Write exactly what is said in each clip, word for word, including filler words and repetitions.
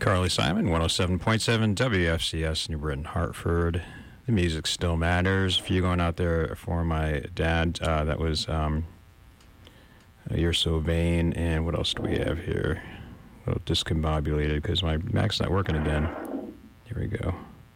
Carly Simon, one oh seven point seven W F C S, New Britain, Hartford. The music still matters. A few going out there for my dad. Uh, that was um, You're So Vain. And what else do we have here? A little discombobulated because my Mac's not working again. Here we go.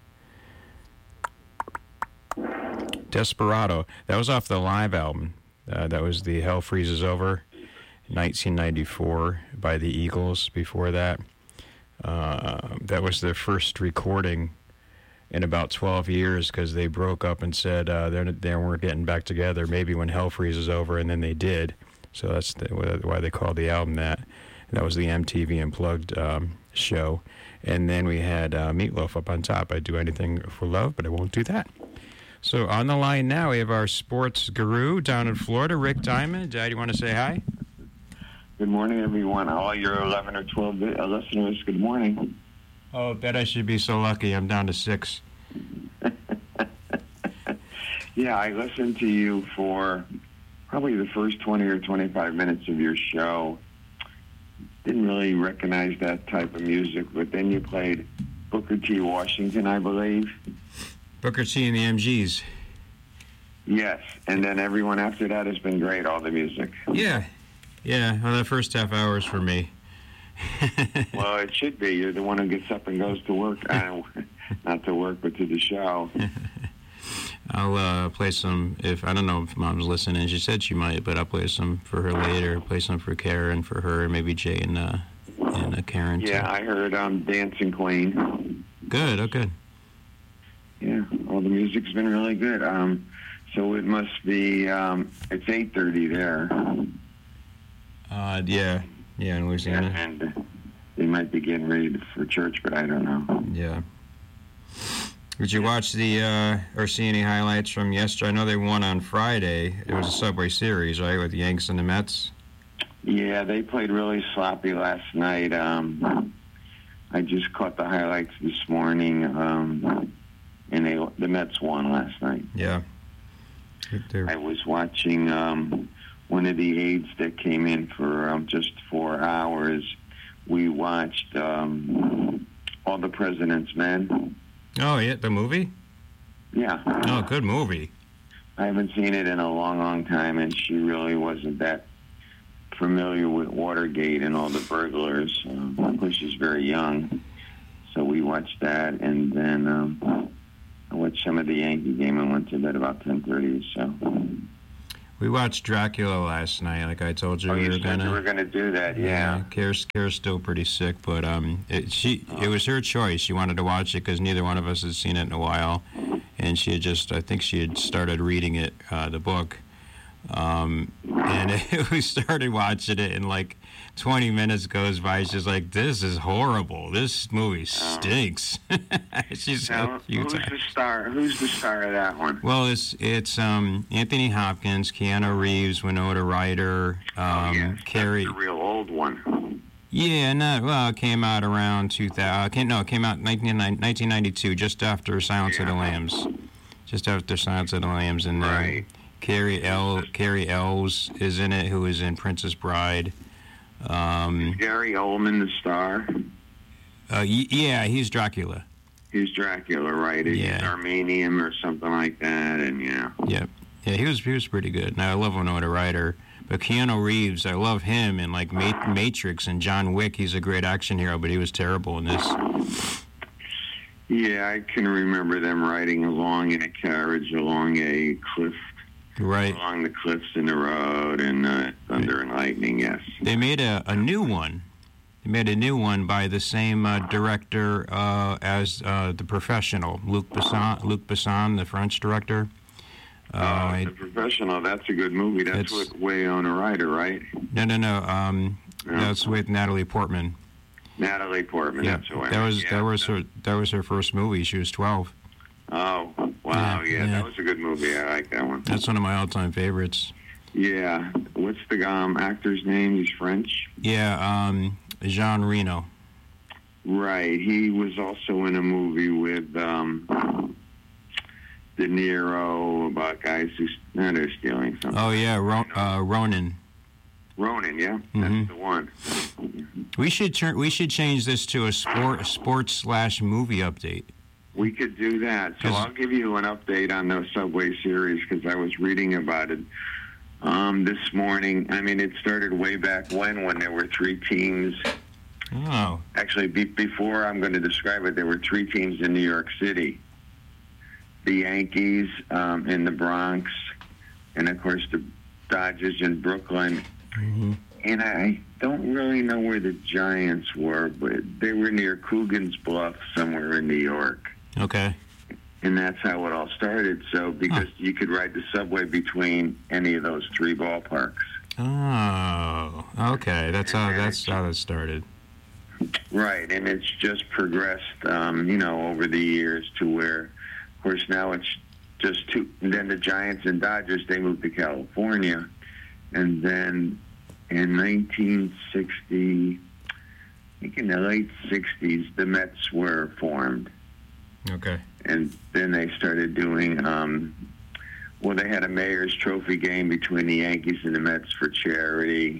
Desperado. That was off the live album. Uh, that was the Hell Freezes Over, nineteen ninety-four, by the Eagles. Before that, uh, that was their first recording in about twelve years because they broke up and said uh, they they weren't getting back together. Maybe when Hell Freezes Over, and then they did. So that's the, why they called the album that. That was the M T V Unplugged um, show. And then we had uh, Meatloaf up on top. I'd do anything for love, but I won't do that. So on the line now, we have our sports guru down in Florida, Rick Diamond. Dad, you want to say hi? Good morning, everyone. All your eleven or twelve listeners, good morning. Oh, bet I should be so lucky. I'm down to six. Yeah, I listened to you for probably the first twenty or twenty-five minutes of your show. Didn't really recognize that type of music, but then you played Booker T. Washington, I believe. Booker T. and the M Gs. Yes, and then everyone after that has been great, all the music. Yeah, yeah, well, the first half hour is for me. Well, it should be. You're the one who gets up and goes to work. Uh, not to work, but to the show. I'll uh, play some, if, I don't know if Mom's listening. She said she might, but I'll play some for her later. Play some for Karen, for her, and maybe Jay and, uh, and uh, Karen, too. Yeah, I heard um, Dancing Queen. Good, oh, good. Yeah, all the music's been really good. Um, so it must be, um, it's eight thirty there. Uh, yeah, yeah, in Louisiana. Yeah, and they might be getting ready for church, but I don't know. Yeah. Did you watch the, uh, or see any highlights from yesterday? I know they won on Friday. It was a Subway Series, right, with the Yanks and the Mets? Yeah, they played really sloppy last night. Um, I just caught the highlights this morning. Um, And they, the Mets won last night. Yeah. I was watching um, one of the aides that came in for um, just four hours. We watched um, All the President's Men. Oh, yeah, the movie? Yeah. Oh, good movie. I haven't seen it in a long, long time, and she really wasn't that familiar with Watergate and all the burglars. Um, of course, she's very young. So we watched that, and then... Um, I watched some of the Yankee game and went to bed about ten thirty or so. We watched Dracula last night, like I told you oh, we you were said gonna. you were gonna do that, yeah. yeah Kara's, Kara's still pretty sick, but um, it, she oh. it was her choice. She wanted to watch it because neither one of us had seen it in a while, and she had just, I think she had started reading it, uh, the book, um, and it, we started watching it, and like twenty minutes goes by. She's like, "This is horrible. This movie stinks." She's now, who's times. the star? Who's the star of that one? Well, it's it's um, Anthony Hopkins, Keanu Reeves, Winona Ryder, um, oh, yes. Carrie. That's the real old one. Yeah, not well. It came out around two thousand. No, it came out nineteen ninety-two, just after Silence yeah. of the Lambs. Just after Silence of the Lambs, and then right. Carrie El Carrie Elves is in it, who is in Princess Bride. Um, is Gary Oldman the star? Uh, y- yeah, he's Dracula. He's Dracula, right? He's yeah. Armenian or something like that, and yeah. Yeah, yeah, he was he was pretty good. Now I love Winona Ryder, but Keanu Reeves, I love him in like Ma- Matrix and John Wick. He's a great action hero, but he was terrible in this. Yeah, I can remember them riding along in a carriage along a cliff. Right. Along the cliffs in the road and uh, Thunder and Lightning, yes. They made a, a new one. They made a new one by the same uh, director uh, as uh, The Professional, Luc Besson, Luc Besson, the French director. Uh, oh, The Professional, that's a good movie. That's with Winona Ryder, right? No, no, no. Um, no. That's with Natalie Portman. Natalie Portman, yeah. that's who I that was yeah. that was her that was her first movie. She was twelve. Oh, wow, yeah, yeah, yeah, that was a good movie. I like that one. That's one of my all-time favorites. Yeah. What's the um, actor's name? He's French? Yeah, um, Jean Reno. Right. He was also in a movie with um, De Niro about guys who no, they're stealing something. Oh, yeah, Ro- uh, Ronin. Ronin, yeah, Mm-hmm. that's the one. We should turn. We should change this to a sport sports slash movie update. We could do that. So 'Cause- I'll give you an update on the Subway series because I was reading about it um, this morning. I mean, it started way back when, when there were three teams. Oh. Actually, be, before I'm going to describe it, there were three teams in New York City. The Yankees um, in the Bronx, and of course the Dodgers in Brooklyn. Mm-hmm. And I don't really know where the Giants were, but they were near Coogan's Bluff, somewhere in New York. Okay. And that's how it all started. So because Huh. you could ride the subway between any of those three ballparks. Oh. Okay. That's how. That's how that started. Right, and it's just progressed, um, you know, over the years to where, of course, now it's just two. And then the Giants and Dodgers, they moved to California, and then in nineteen sixty, I think in the late sixties, the Mets were formed, Okay. and then they started doing. Um, well, they had a Mayor's Trophy game between the Yankees and the Mets for charity.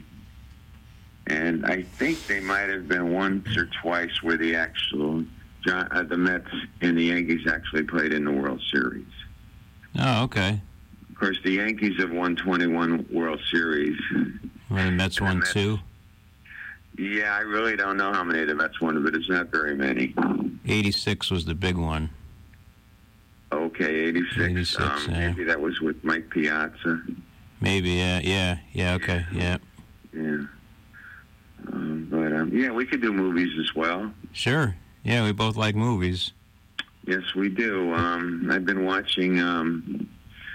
And I think they might have been once or twice where the actual John, uh, the Mets and the Yankees actually played in the World Series. Oh, okay. Of course, the Yankees have won twenty-one World Series. Well, the Mets won Mets- two. Yeah, I really don't know how many the Mets won, but it's not very many. eighty-six was the big one. Okay, eighty-six. eighty-six, um, yeah. Maybe that was with Mike Piazza. Maybe. Yeah. Yeah. Yeah. Okay. Yeah. Yeah. Um, but um, yeah, we could do movies as well. Sure. Yeah. We both like movies. Yes, we do. Um, I've been watching. Um,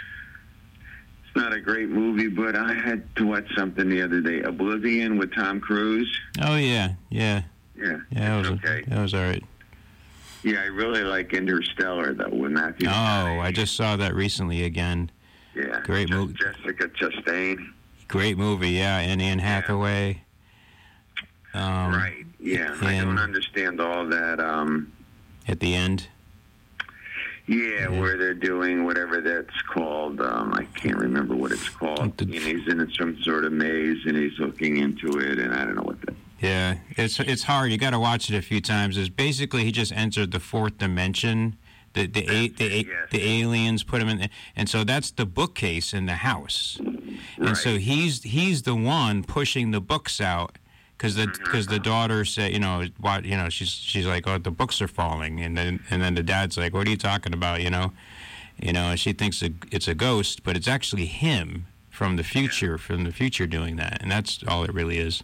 it's not a great movie, but I had to watch something the other day. Oblivion with Tom Cruise. Oh yeah. Yeah. Yeah. Yeah. That was okay. that was all right. Yeah, I really like Interstellar though with Matthew. Oh, I just saw that recently again. Yeah. great Je- movie. Jessica Chastain. Great movie. Yeah. And Anne Hathaway. Um, Right. Yeah. I and- don't understand all that. Um, At the end. yeah, Yeah. where they're doing whatever that's called. Um, I can't remember what it's called. Like the- And he's in some sort of maze and he's looking into it, and I don't know what that. Yeah, it's it's hard. You got to watch it a few times. It's basically he just entered the fourth dimension. The the a, the, a, Yes. the aliens put him in, and so that's the bookcase in the house. And so Right. he's he's the one pushing the books out because the because the daughter said, you know, what you know, she's she's like, oh, the books are falling, and then and then the dad's like, what are you talking about, you know, you know, and she thinks it- it's a ghost, but it's actually him from the future, from the future doing that, and that's all it really is.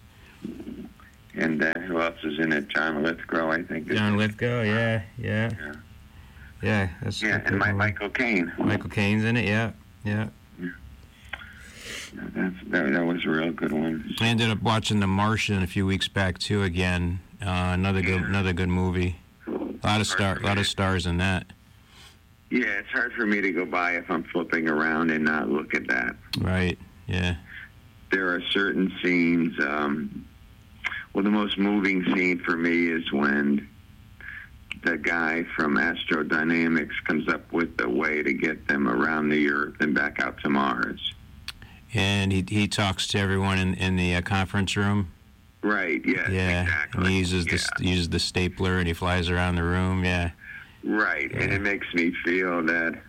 And uh, who else is in it? John Lithgow, I think. is John in it. Lithgow, yeah, yeah, Yeah. yeah. That's Yeah, and my, Michael Caine. Michael Caine's in it, yeah, yeah. Yeah, that's, that, that was a real good one. I ended up watching The Martian a few weeks back too. Again, uh, another good, another good movie. A lot of star, a lot of stars in that. Yeah, it's hard for me to go by if I'm flipping around and not look at that. Right, yeah, There are certain scenes. Um, well, the most moving scene for me is when the guy from Astrodynamics comes up with a way to get them around the Earth and back out to Mars. and he he talks to everyone in in the uh, conference room. Right, yes, Yeah, exactly. and he uses yeah. the uses the stapler and he flies around the room. Yeah, Right, and Yeah. it makes me feel that,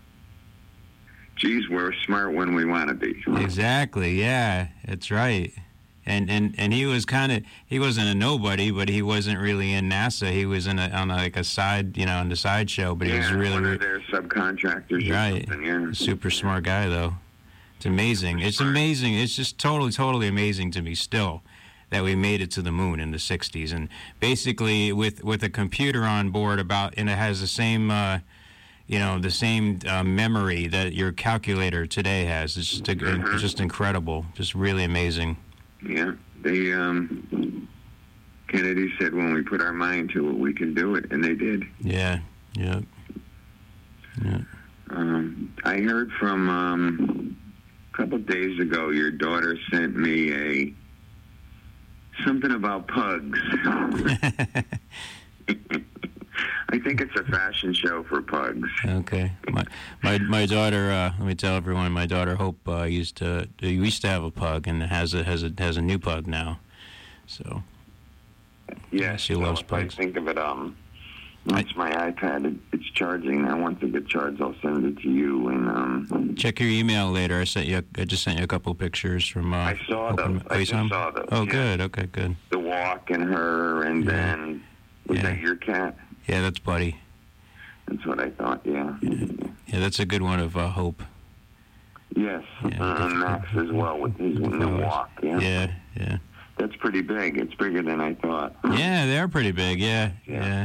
geez, we're smart when we want to be. exactly. Yeah, that's right. And and and he was kind of he wasn't a nobody, but he wasn't really in NASA. He was in a on a, like a side, you know, on the sideshow. But he Yeah, was really, one really of their subcontractors or right. something, yeah. Super smart guy, though. It's amazing. It's smart. amazing. It's just totally, totally amazing to me still that we made it to the moon in the sixties. And basically, with, with a computer on board, about and it has the same, uh, you know, the same uh, memory that your calculator today has. It's just, a, Mhm. it's just incredible. Just really amazing. Yeah, they, um, Kennedy said when we put our mind to it, we can do it, and they did. Yeah. Yeah. Yeah. Um, I heard from, um, a couple of days ago, your daughter sent me a, something about pugs. I think it's a fashion show for pugs. Okay. My my my daughter. Uh, let me tell everyone. My daughter Hope uh, used to used to have a pug and has a has a has a new pug now. So. Yeah, she so loves if pugs. I think of it, um, once my iPad it, it's charging now. Once it gets charged, I'll send it to you. And um, check your email later. I sent you. I just sent you a couple pictures from. Uh, I saw Hope those. and- I oh, you just saw 'em? saw those. Oh, yeah. good. Okay, good. The walk and her, and Yeah. then was Yeah. that your cat? Yeah, that's Buddy. That's what I thought. Yeah. Yeah, that's a good one of uh, Hope. Yes, Yeah, uh, and Max as well with his in the walk. Yeah. Yeah, yeah. That's pretty big. It's bigger than I thought. Yeah, they're pretty big. Yeah, Yeah.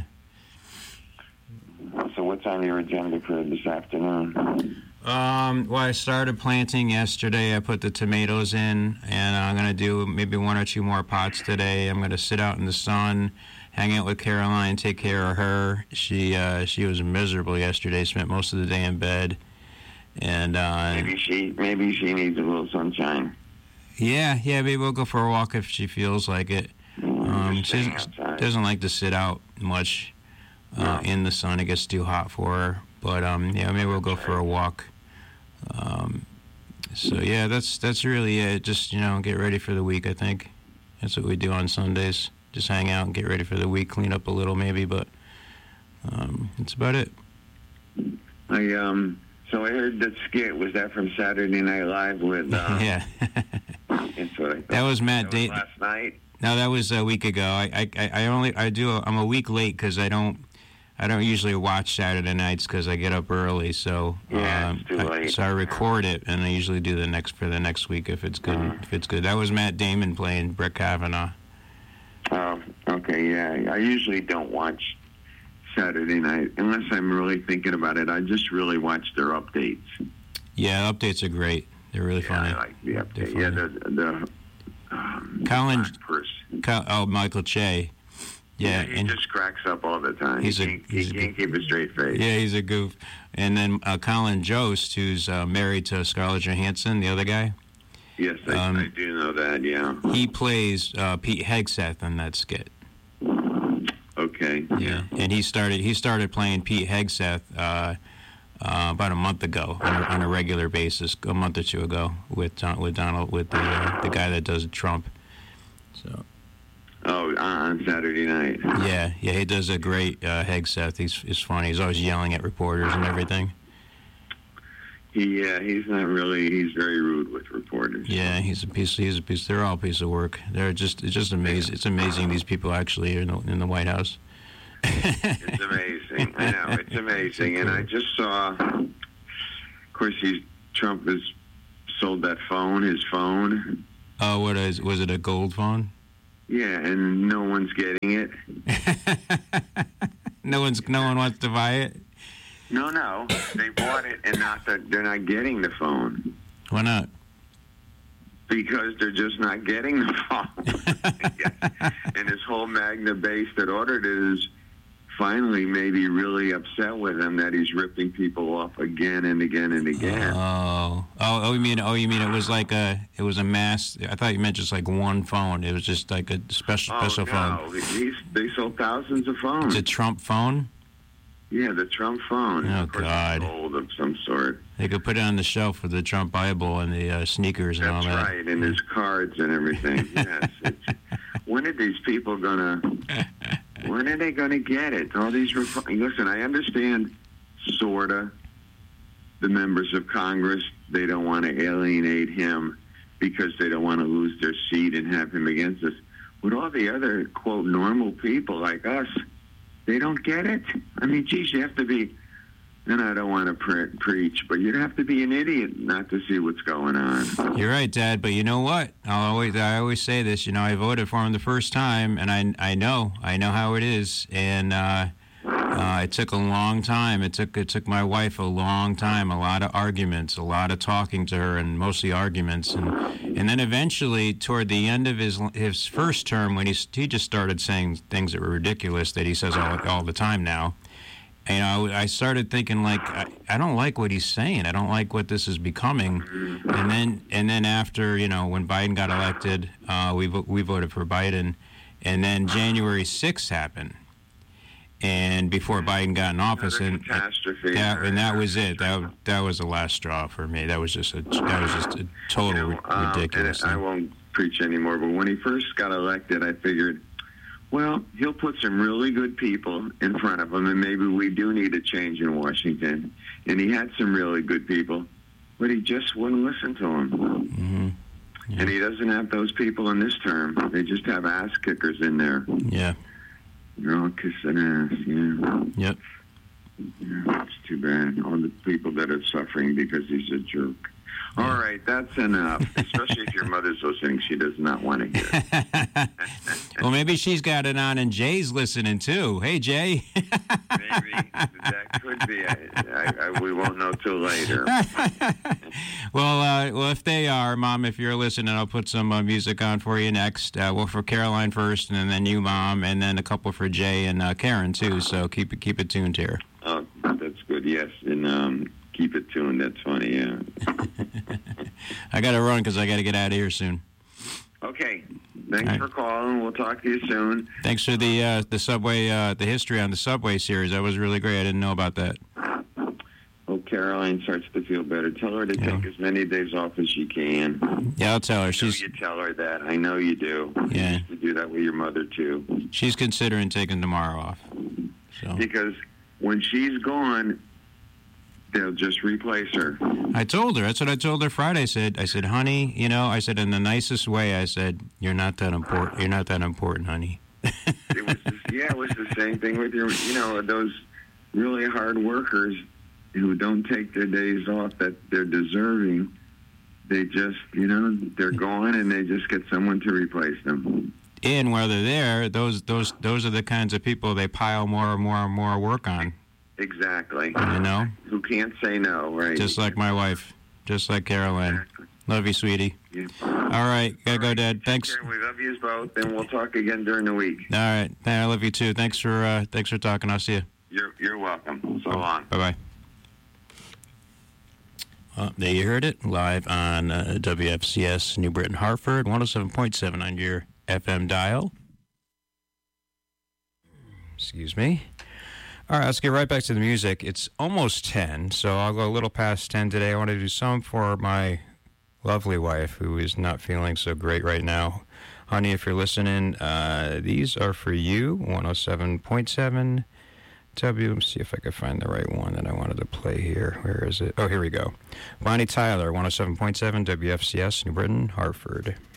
yeah. So what's on your agenda for this afternoon? Um, well, I started planting yesterday. I put the tomatoes in, and I'm going to do maybe one or two more pots today. I'm going to sit out in the sun, hang out with Caroline, take care of her. She uh, she was miserable yesterday, spent most of the day in bed. And uh, Maybe she maybe she needs a little sunshine. yeah, yeah, maybe we'll go for a walk if she feels like it. Um, Just she staying doesn't, outside. doesn't like to sit out much uh, No. in the sun. It gets too hot for her. But um, yeah, maybe we'll go for a walk. Um, so yeah, that's that's really it. Just, you know, get ready for the week. I think that's what we do on Sundays. Just hang out and get ready for the week. Clean up a little maybe, but um, that's about it. I um. So I heard that skit. Was that from Saturday Night Live with? Uh, Yeah. That's what I thought. That was Matt That was Da- last night. No, that was a week ago. I I, I only I do I'm a week late because I don't I don't usually watch Saturday nights because I get up early. So Yeah, um, it's too I, late. so I record it and I usually do the next for the next week if it's good. Uh-huh. If it's good, that was Matt Damon playing Brett Kavanaugh. Oh, okay, yeah. I usually don't watch Saturday night unless I'm really thinking about it. I just really watch their updates. Yeah, updates are great. They're really Yeah, funny. I like the They're update. Yeah, funny. the the um, Colin- black person. Cal- oh, Michael Che. Yeah, he and just cracks up all the time. He's he a- can't, he's he a can't keep a straight face. yeah, he's a goof. And then uh, Colin Jost, who's uh, married to Scarlett Johansson, the other guy. Yes, I, Um, I do know that. Yeah. He plays uh, Pete Hegseth in that skit. Okay. Yeah, and he started he started playing Pete Hegseth uh, uh, about a month ago on a, on a regular basis, a month or two ago with Don, with Donald with the uh, the guy that does Trump. So Oh, on Saturday night. yeah, yeah, he does a great uh, Hegseth. He's he's funny. He's always yelling at reporters and everything. He, yeah, he's not really. He's very rude with reporters. Yeah, he's a piece. He's a piece. They're all a piece of work. They're just it's just amazing. It's amazing these people actually are in the, in the White House. It's amazing. I know, it's amazing. And I just saw, of course, he's, Trump has sold that phone, his phone. Oh, what is was it a gold phone? Yeah, and no one's getting it. no one's no one wants to buy it. No, no, they bought it, and not that they're not getting the phone Why not? because they're just not getting the phone. Yes. And this whole Magna base that ordered it is finally maybe really upset with him that he's ripping people off again and again and again. Oh, oh, oh! You mean oh, you mean it was like a it was a mass? I thought you meant just like one phone. It was just like a special oh special no, phone. he's, they sold thousands of phones. It's a Trump phone. Yeah, the Trump phone. Oh, Of course, God. it's gold of some sort. They could put it on the shelf with the Trump Bible and the uh, sneakers and That's all that. right, and his cards and everything. Yes. It's, when are these people gonna? When are they gonna get it? All these. Ref- Listen, I understand, sorta. The members of Congress, they don't want to alienate him because they don't want to lose their seat and have him against us. But all the other quote normal people like us, they don't get it. I mean, geez, you have to be. And I don't want to pre- preach, but you'd have to be an idiot not to see what's going on. You're right, Dad. But you know what? I'll always I always say this. You know, I voted for him the first time, and I I know I know how it is. And uh, uh, it took a long time. It took it took my wife a long time. A lot of arguments, a lot of talking to her, and mostly arguments. And and then eventually, toward the end of his his first term, when he he just started saying things that were ridiculous that he says all all the time now. You know, I started thinking like I, I don't like what he's saying. I don't like what this is becoming. And then and then after, you know, when Biden got elected, uh, we vo- we voted for Biden, and then January sixth happened, and before Biden got in office, Another and catastrophe. that and that was it. That that was the last straw for me. That was just a that was just a total You know, um, ridiculous. and I thing. won't preach anymore, but when he first got elected, I figured, well, he'll put some really good people in front of him, and maybe we do need a change in Washington. And he had some really good people, but he just wouldn't listen to them. Mm-hmm. Yeah. And he doesn't have those people in this term. They just have ass kickers in there. Yeah. They're all kissing ass, yeah. Yep. Yeah, it's too bad. All the people that are suffering because he's a jerk. All right, that's enough. Especially if your mother's listening, she does not want to hear it. Well, maybe she's got it on and Jay's listening too. Hey, Jay. Maybe. That could be. I, I, I, we won't know till later. well, uh, well, if they are, Mom, if you're listening, I'll put some uh, music on for you next. Uh, well, for Caroline first, and then you, Mom, and then a couple for Jay and uh, Karen, too. So keep it, keep it tuned here. Oh, that's good, yes. And um, keep it tuned. That's funny, yeah. I got to run because I got to get out of here soon. Okay. Thanks right. for calling. We'll talk to you soon. Thanks for the uh, the subway, uh, the history on the Subway series. That was really great. I didn't know about that. Oh, Caroline starts to feel better. Tell her to Yeah. take as many days off as she can. Yeah, I'll tell her. I know She's you tell her that. I know you do. Yeah. You used to do that with your mother, too. she's considering taking tomorrow off. So Because when she's gone, they'll just replace her. I told her. That's what I told her Friday. I said, I said, honey, you know, I said in the nicest way. I said, you're not that important. You're not that important, honey. It was just, yeah, it was the same thing with your, you know, those really hard workers who don't take their days off that they're deserving. They just, you know, they're gone and they just get someone to replace them. And while they're there, those those those are the kinds of people they pile more and more and more work on. Exactly. You know? Who can't say no, right? Just like my wife. Just like Caroline. Exactly. Love you, sweetie. Yeah. All right. Gotta go, Dad. Take Thanks. care. We love you both, and we'll talk again during the week. All right. I love you, too. Thanks for uh, thanks for talking. I'll see you. You're, you're welcome. So long. Bye-bye. Well, there you heard it, live on uh, W F C S New Britain, Hartford, one oh seven point seven on your F M dial. Excuse me. All right, let's get right back to the music. It's almost ten, so I'll go a little past ten today. I want to do some for my lovely wife, who is not feeling so great right now. Honey, if you're listening, uh, these are for you, one oh seven point seven W. Let me see if I can find the right one that I wanted to play here. Where is it? Oh, here we go. Bonnie Tyler, one oh seven point seven W F C S, New Britain, Hartford.